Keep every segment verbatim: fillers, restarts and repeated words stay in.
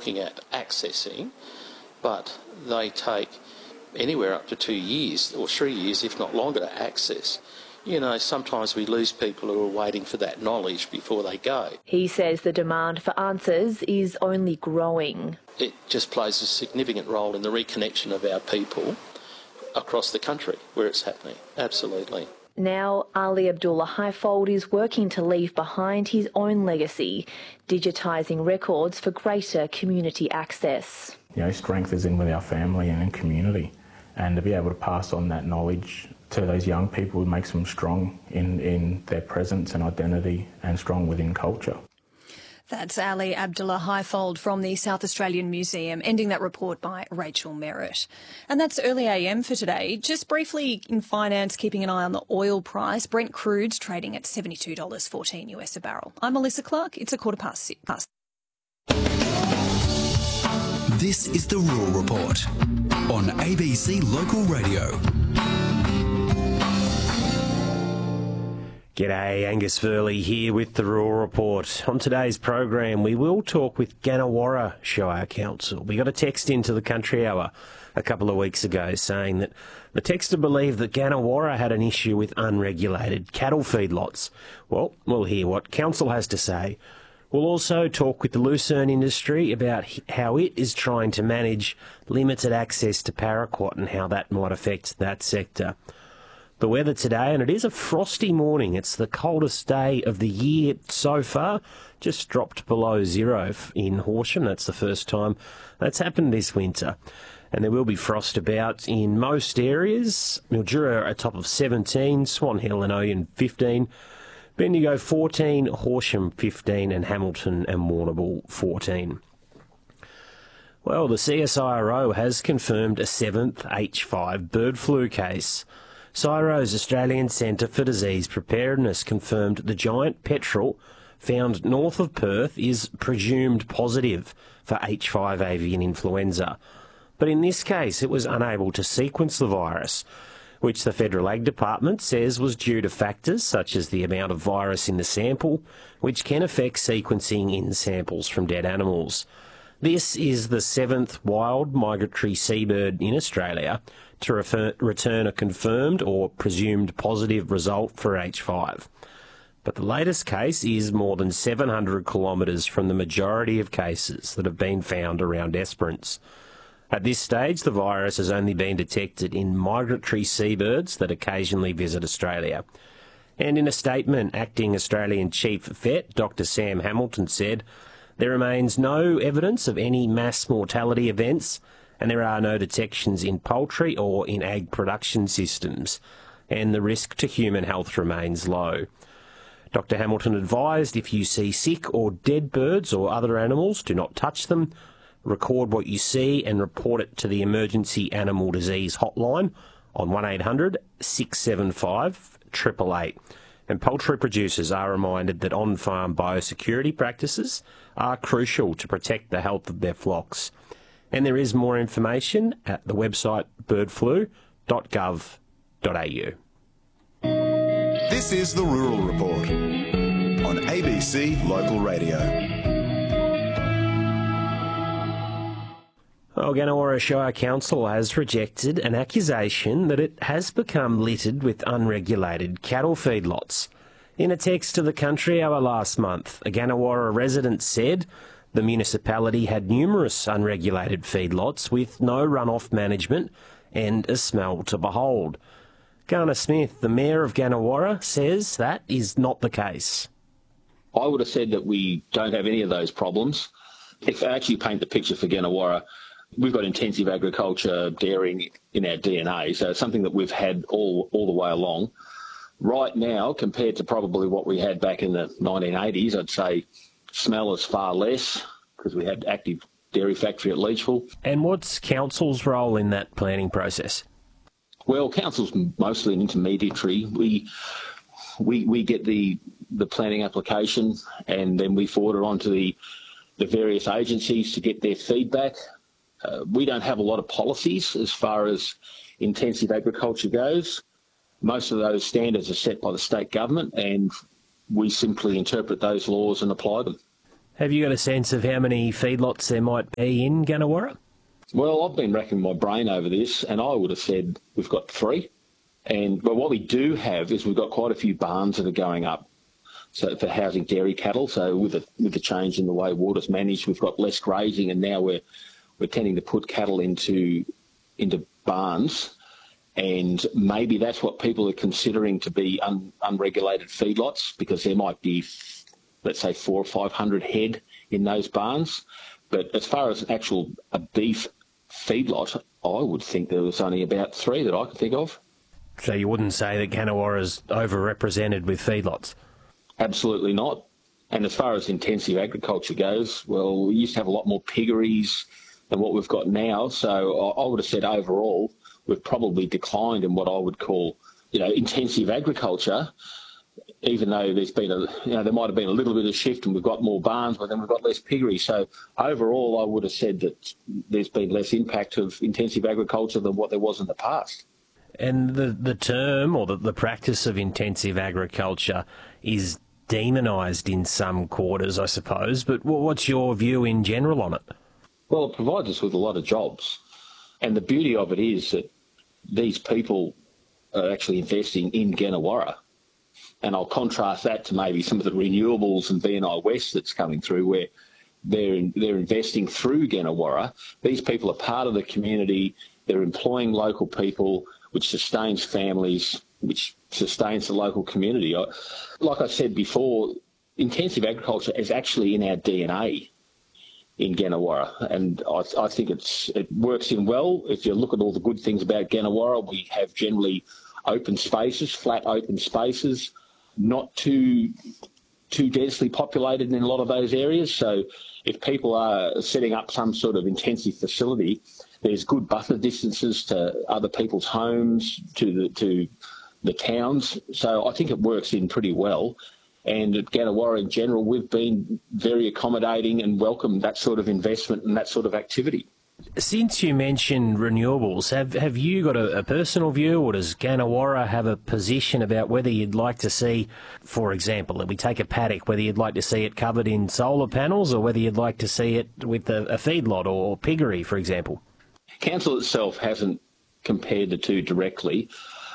looking at accessing, but they take anywhere up to two years or three years, if not longer, to access. You know, sometimes we lose people who are waiting for that knowledge before they go. He says the demand for answers is only growing. It just plays a significant role in the reconnection of our people across the country where it's happening. Absolutely. Now, Ali Abdullah Highfold is working to leave behind his own legacy, digitising records for greater community access. You know, strength is in with our family and in community, and to be able to pass on that knowledge to those young people makes them strong in, in their presence and identity and strong within culture. That's Ali Abdullah Highfold from the South Australian Museum, ending that report by Rachel Merritt. And that's Early A M for today. Just briefly in finance, keeping an eye on the oil price. Brent crude's trading at seventy-two dollars fourteen US a barrel. I'm Melissa Clark. It's a quarter past six. Past. This is the Rural Report on A B C Local Radio. G'day, Angus Furley here with the Rural Report. On today's program, we will talk with Gannawarra Shire Council. We got a text into the Country Hour a couple of weeks ago saying that the texter believed that Gannawarra had an issue with unregulated cattle feedlots. Well, we'll hear what Council has to say. We'll also talk with the lucerne industry about how it is trying to manage limited access to paraquat and how that might affect that sector. The weather today, and it is a frosty morning. It's the coldest day of the year so far. Just dropped below zero in Horsham. That's the first time that's happened this winter. And there will be frost about in most areas. Mildura a top of seventeen, Swan Hill and Oyen fifteen, Bendigo fourteen, Horsham fifteen, and Hamilton and Warrnambool fourteen. Well, the C S I R O has confirmed a seventh H five bird flu case. C S I R O's Australian Centre for Disease Preparedness confirmed the giant petrel found north of Perth is presumed positive for H five avian influenza. But in this case, it was unable to sequence the virus, which the Federal Ag Department says was due to factors such as the amount of virus in the sample, which can affect sequencing in samples from dead animals. This is the seventh wild migratory seabird in Australia to refer, return a confirmed or presumed positive result for H five. But the latest case is more than seven hundred kilometres from the majority of cases that have been found around Esperance. At this stage, the virus has only been detected in migratory seabirds that occasionally visit Australia. And in a statement, Acting Australian Chief Vet Doctor Sam Hamilton said, "There remains no evidence of any mass mortality events, and there are no detections in poultry or in ag production systems, and the risk to human health remains low." Doctor Hamilton advised if you see sick or dead birds or other animals, do not touch them, record what you see and report it to the Emergency Animal Disease Hotline on one eight hundred six seven five eight eight eight. And poultry producers are reminded that on-farm biosecurity practices are crucial to protect the health of their flocks. And there is more information at the website bird flu dot gov dot a u. This is the Rural Report on A B C Local Radio. Well, Gannawarra Shire Council has rejected an accusation that it has become littered with unregulated cattle feedlots. In a text to the Country Hour last month, a Gannawarra resident said the municipality had numerous unregulated feedlots with no runoff management and a smell to behold. Garner Smith, the Mayor of Gannawarra, says that is not the case. I would have said that we don't have any of those problems. If I actually paint the picture for Gannawarra, we've got intensive agriculture, dairying in our D N A, so it's something that we've had all, all the way along. Right now, compared to probably what we had back in the nineteen eighties, I'd say smell is far less because we had active dairy factory at Leachville. And what's Council's role in that planning process? Well, Council's mostly an intermediary. We we we get the the planning application and then we forward it on to the, the various agencies to get their feedback. Uh, we don't have a lot of policies as far as intensive agriculture goes. Most of those standards are set by the state government and we simply interpret those laws and apply them. Have you got a sense of how many feedlots there might be in Gannawarra? Well, I've been racking my brain over this, and I would have said we've got three. And but what we do have is we've got quite a few barns that are going up, so for housing dairy cattle. So with the with the change in the way water's managed, we've got less grazing, and now we're we're tending to put cattle into into barns, and maybe that's what people are considering to be un, unregulated feedlots, because there might be, let's say, four or five hundred head in those barns. But as far as actual a beef feedlot, I would think there was only about three that I could think of. So you wouldn't say that Gannawarra's overrepresented with feedlots? Absolutely not. And as far as intensive agriculture goes, well, we used to have a lot more piggeries than what we've got now. So I would have said overall we've probably declined in what I would call, you know, intensive agriculture, even though there's been a, you know, there might have been a little bit of shift and we've got more barns, but then we've got less piggery. So overall, I would have said that there's been less impact of intensive agriculture than what there was in the past. And the, the term or the, the practice of intensive agriculture is demonised in some quarters, I suppose, but what's your view in general on it? Well, it provides us with a lot of jobs. And the beauty of it is that these people are actually investing in Gannawarra. And I'll contrast that to maybe some of the renewables and B N I West that's coming through, where they're in, they're investing through Gannawarra. These people are part of the community. They're employing local people, which sustains families, which sustains the local community. I, like I said before, intensive agriculture is actually in our D N A in Gannawarra, and I, I think it's it works in well. If you look at all the good things about Gannawarra, we have generally open spaces, flat open spaces, not too too densely populated in a lot of those areas. So if people are setting up some sort of intensive facility, there's good buffer distances to other people's homes, to the to the towns. So I think it works in pretty well. And at Gannawarra in general, we've been very accommodating and welcome that sort of investment and that sort of activity. Since you mentioned renewables, have have you got a, a personal view, or does Gannawarra have a position about whether you'd like to see, for example, if we take a paddock, whether you'd like to see it covered in solar panels or whether you'd like to see it with a, a feedlot or piggery, for example? Council itself hasn't compared the two directly.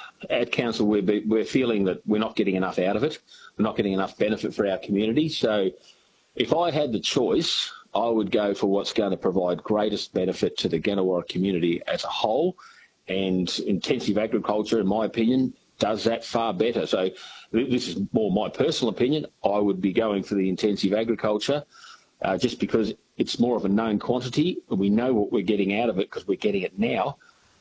At Council, we're, we're feeling that we're not getting enough out of it. We're not getting enough benefit for our community. So if I had the choice, I would go for what's going to provide greatest benefit to the Gannawarra community as a whole. And intensive agriculture, in my opinion, does that far better. So this is more my personal opinion. I would be going for the intensive agriculture uh, just because it's more of a known quantity. We know what we're getting out of it because we're getting it now.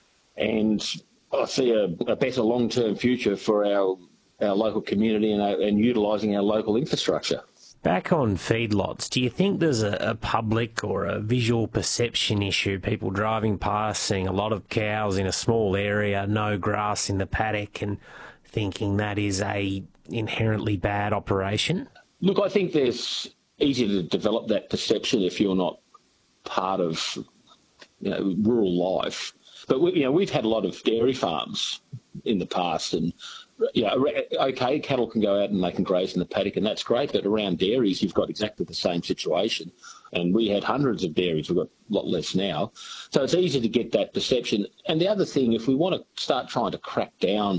And I see a, a better long-term future for our our local community and, and utilising our local infrastructure. Back on feedlots, do you think there's a, a public or a visual perception issue, people driving past, seeing a lot of cows in a small area, no grass in the paddock, and thinking that is a inherently bad operation? Look, I think there's easy to develop that perception if you're not part of, you know, rural life. But we, you know, we've had a lot of dairy farms in the past, and you know, okay, cattle can go out and they can graze in the paddock, and that's great. But around dairies, you've got exactly the same situation. And we had hundreds of dairies. We've got a lot less now. So it's easy to get that perception. And the other thing, if we want to start trying to crack down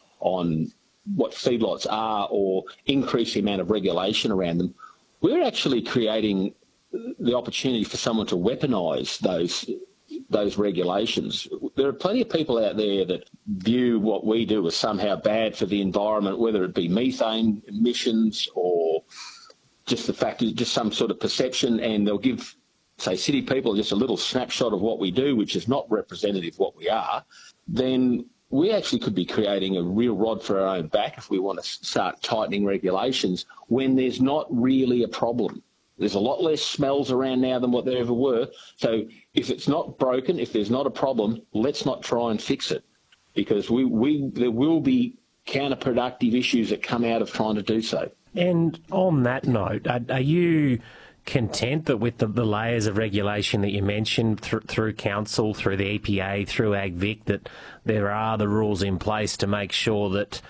on what feedlots are or increase the amount of regulation around them, we're actually creating the opportunity for someone to weaponise those those regulations. There are plenty of people out there that view what we do as somehow bad for the environment, whether it be methane emissions or just the fact that just some sort of perception, and they'll give, say, city people just a little snapshot of what we do, which is not representative of what we are. Then we actually could be creating a real rod for our own back if we want to start tightening regulations when there's not really a problem. There's a lot less smells around now than what there ever were. So if it's not broken, if there's not a problem, let's not try and fix it, because we, we there will be counterproductive issues that come out of trying to do so. And on that note, are, are you content that with the, the layers of regulation that you mentioned th- through Council, through the E P A, through AgVic, that there are the rules in place to make sure that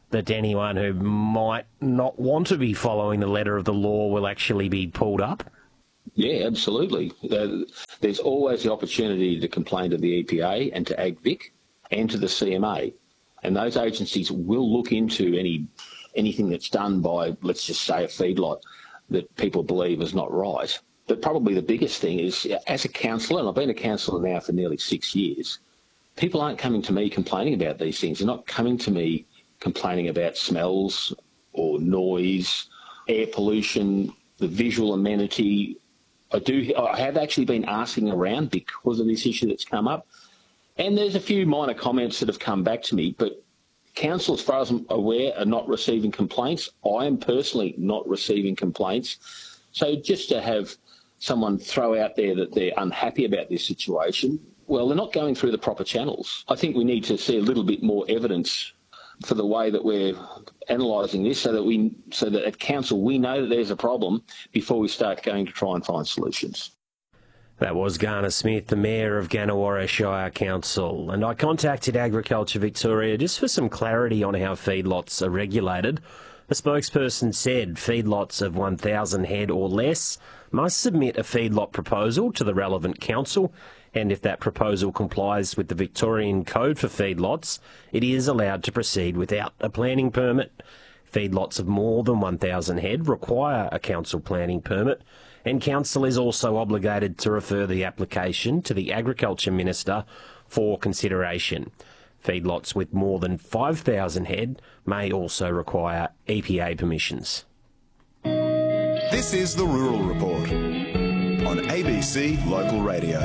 that anyone who might not want to be following the letter of the law will actually be pulled up? Yeah, absolutely. Uh, there's always the opportunity to complain to the E P A and to AgVic and to the C M A. And those agencies will look into any anything that's done by, let's just say, a feedlot that people believe is not right. But probably the biggest thing is, as a counsellor, and I've been a counsellor now for nearly six years, people aren't coming to me complaining about these things. They're not coming to me complaining about smells or noise, air pollution, the visual amenity. I do. I have actually been asking around because of this issue that's come up. And there's a few minor comments that have come back to me, but council, as far as I'm aware, are not receiving complaints. I am personally not receiving complaints. So just to have someone throw out there that they're unhappy about this situation, well, they're not going through the proper channels. I think we need to see a little bit more evidence for the way that we're analysing this, so that we, so that at council we know that there's a problem before we start going to try and find solutions. That was Garner Smith, the Mayor of Gannawarra Shire Council, and I contacted Agriculture Victoria just for some clarity on how feedlots are regulated. A spokesperson said feedlots of one thousand head or less must submit a feedlot proposal to the relevant council, and if that proposal complies with the Victorian Code for feedlots, it is allowed to proceed without a planning permit. Feedlots of more than one thousand head require a council planning permit, and council is also obligated to refer the application to the Agriculture Minister for consideration. Feedlots with more than five thousand head may also require E P A permissions. This is the Rural Report on A B C Local Radio.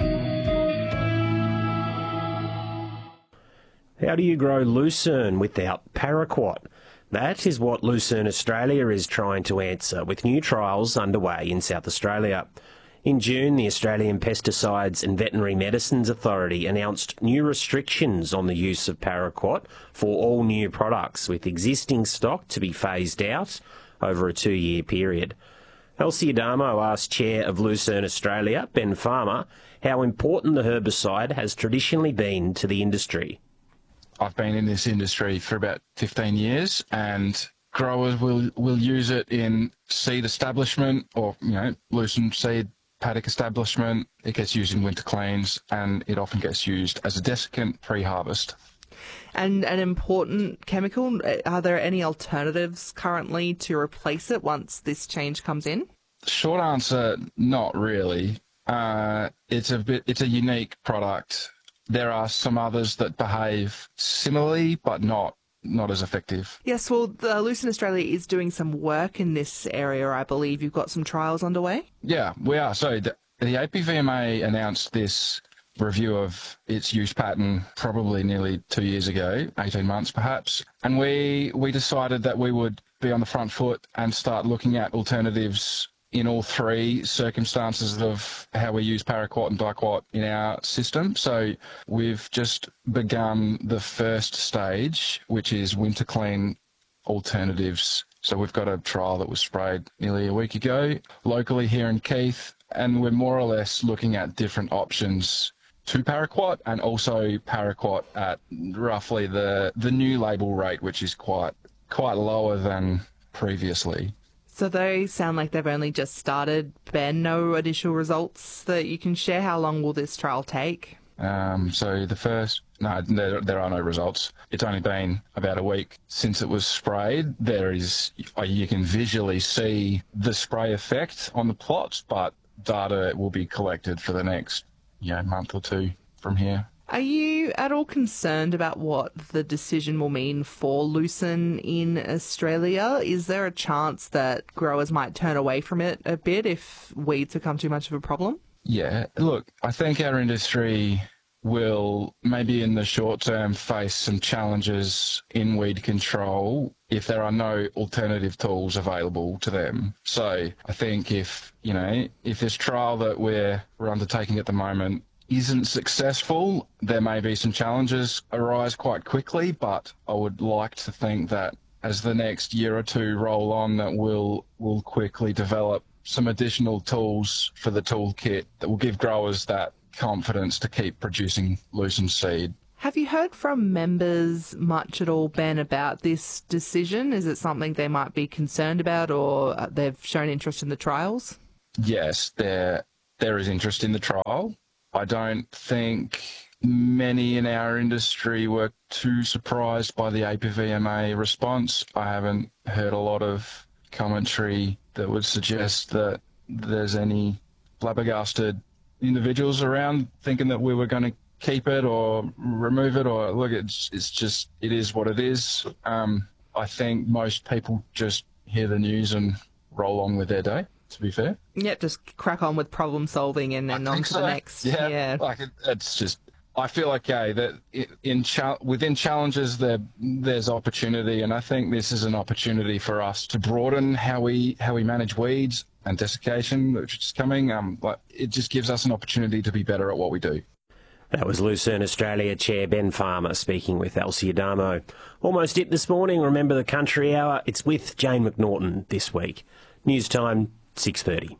How do you grow lucerne without paraquat? That is what Lucerne Australia is trying to answer, with new trials underway in South Australia. In June, the Australian Pesticides and Veterinary Medicines Authority announced new restrictions on the use of paraquat for all new products, with existing stock to be phased out over a two-year period. Elsie Adamo asked Chair of Lucerne Australia, Ben Farmer, how important the herbicide has traditionally been to the industry. I've been in this industry for about fifteen years, and growers will, will use it in seed establishment or, you know, lucerne seed paddock establishment. It gets used in winter cleans, and it often gets used as a desiccant pre-harvest. And an important chemical, are there any alternatives currently to replace it once this change comes in? Short answer, not really. Uh, it's a bit, it's a unique product. There are some others that behave similarly, but not not as effective. Yes, well, the Lucerne Australia is doing some work in this area, I believe. You've got some trials underway? Yeah, we are. So the, the A P V M A announced this review of its use pattern probably nearly two years ago, eighteen months perhaps, and we we decided that we would be on the front foot and start looking at alternatives in all three circumstances of how we use paraquat and diquat in our system. So we've just begun the first stage, which is winter clean alternatives. So we've got a trial that was sprayed nearly a week ago locally here in Keith, and we're more or less looking at different options to paraquat, and also paraquat at roughly the the new label rate, which is quite quite lower than previously. So they sound like they've only just started. Ben, no additional results that you can share? How long will this trial take? Um, so the first, no, there, there are no results. It's only been about a week since it was sprayed. There is, you can visually see the spray effect on the plots, but data will be collected for the next, you know, month or two from here. Are you at all concerned about what the decision will mean for lucerne in Australia? Is there a chance that growers might turn away from it a bit if weeds become too much of a problem? Yeah, look, I think our industry will maybe in the short term face some challenges in weed control if there are no alternative tools available to them. So I think if, you know, if this trial that we're, we're undertaking at the moment isn't successful, there may be some challenges arise quite quickly, but I would like to think that as the next year or two roll on, that we'll, we'll quickly develop some additional tools for the toolkit that will give growers that confidence to keep producing lucerne seed. Have you heard from members much at all, Ben, about this decision? Is it something they might be concerned about, or they've shown interest in the trials? Yes, there there is interest in the trial. I don't think many in our industry were too surprised by the A P V M A response. I haven't heard a lot of commentary that would suggest that there's any flabbergasted individuals around thinking that we were going to keep it or remove it, or look, it's it's just, it is what it is. Um, I think most people just hear the news and roll on with their day, to be fair. Yeah, just crack on with problem solving and then on to so. the next. Yeah, yeah. like it, it's just, I feel okay that in cha- within challenges there there's opportunity, and I think this is an opportunity for us to broaden how we how we manage weeds and desiccation, which is coming. Um, but it just gives us an opportunity to be better at what we do. That was Lucerne Australia Chair Ben Farmer speaking with Elsie Adamo. Almost it this morning. Remember the Country Hour? It's with Jane McNaughton this week. News time six thirty.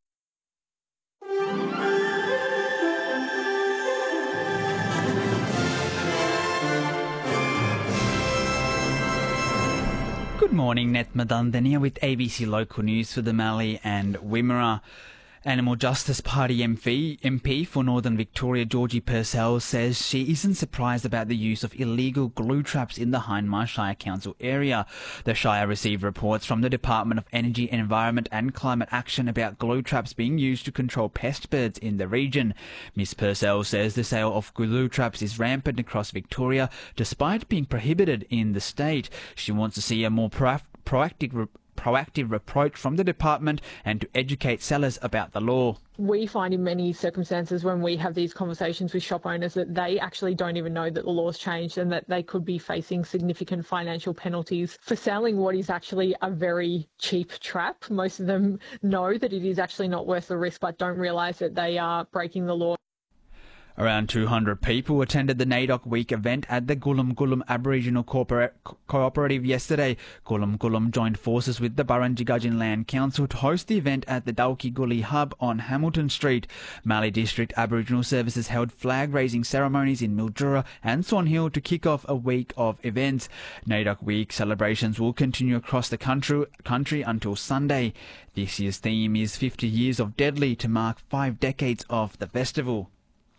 Good morning, Net Madandan here with A B C Local News for the Mallee and Wimmera. Animal Justice Party M P, M P for Northern Victoria, Georgie Purcell, says she isn't surprised about the use of illegal glue traps in the Hindmarsh Shire Council area. The Shire received reports from the Department of Energy, Environment and Climate Action about glue traps being used to control pest birds in the region. Miss Purcell says the sale of glue traps is rampant across Victoria, despite being prohibited in the state. She wants to see a more proactive proactive proactive approach from the department and to educate sellers about the law. We find in many circumstances when we have these conversations with shop owners that they actually don't even know that the law's changed and that they could be facing significant financial penalties for selling what is actually a very cheap trap. Most of them know that it is actually not worth the risk but don't realise that they are breaking the law. Around two hundred people attended the NAIDOC Week event at the Gulum Gulum Aboriginal Corpora- Cooperative yesterday. Gulum Gulum joined forces with the Burrunjigudgeon Land Council to host the event at the Dalkey Gully Hub on Hamilton Street. Mallee District Aboriginal Services held flag-raising ceremonies in Mildura and Swan Hill to kick off a week of events. NAIDOC Week celebrations will continue across the country, country until Sunday. This year's theme is fifty years of Deadly to mark five decades of the festival.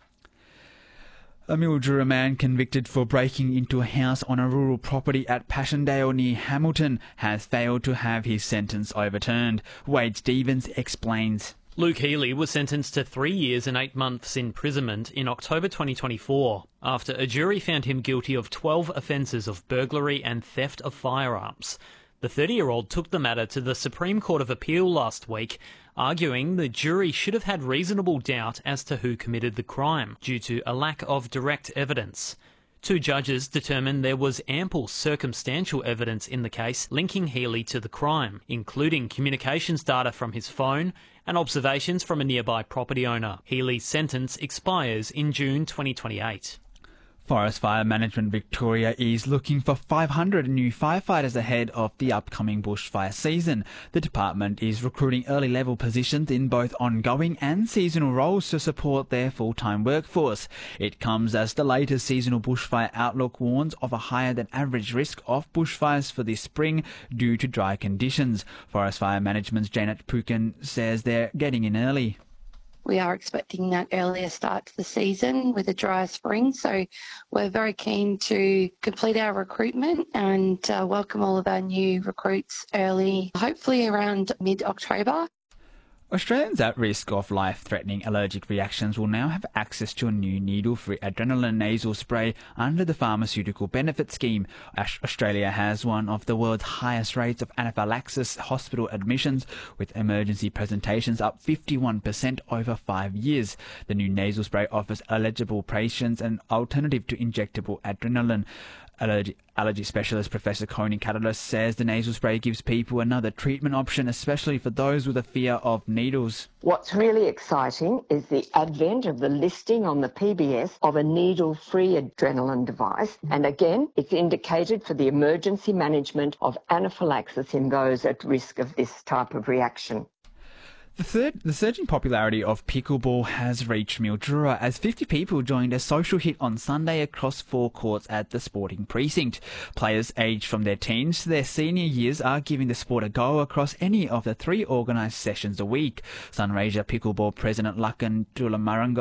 A Mildura man convicted for breaking into a house on a rural property at Passchendaele near Hamilton has failed to have his sentence overturned. Wade Stevens explains. Luke Healy was sentenced to three years and eight months imprisonment in October twenty twenty-four after a jury found him guilty of twelve offences of burglary and theft of firearms. The thirty-year-old took the matter to the Supreme Court of Appeal last week, arguing the jury should have had reasonable doubt as to who committed the crime due to a lack of direct evidence. Two judges determined there was ample circumstantial evidence in the case linking Healy to the crime, including communications data from his phone and observations from a nearby property owner. Healy's sentence expires in June twenty twenty-eight. Forest Fire Management Victoria is looking for five hundred new firefighters ahead of the upcoming bushfire season. The department is recruiting early-level positions in both ongoing and seasonal roles to support their full-time workforce. It comes as the latest seasonal bushfire outlook warns of a higher-than-average risk of bushfires for this spring due to dry conditions. Forest Fire Management's Janet Pukin says they're getting in early. We are expecting that earlier start to the season with a drier spring, so we're very keen to complete our recruitment and uh, welcome all of our new recruits early, hopefully around mid-October. Australians at risk of life-threatening allergic reactions will now have access to a new needle-free adrenaline nasal spray under the Pharmaceutical Benefit Scheme. Australia has one of the world's highest rates of anaphylaxis hospital admissions, with emergency presentations up fifty-one percent over five years. The new nasal spray offers eligible patients an alternative to injectable adrenaline. Allergy, allergy specialist Professor Coney Catalyst says the nasal spray gives people another treatment option, especially for those with a fear of needles. What's really exciting is the advent of the listing on the P B S of a needle-free adrenaline device. And again, it's indicated for the emergency management of anaphylaxis in those at risk of this type of reaction. The third, the surging popularity of pickleball has reached Mildura as fifty people joined a social hit on Sunday across four courts at the sporting precinct. Players aged from their teens to their senior years are giving the sport a go across any of the three organised sessions a week. Sunraysia Pickleball President Lakan Dulamaranga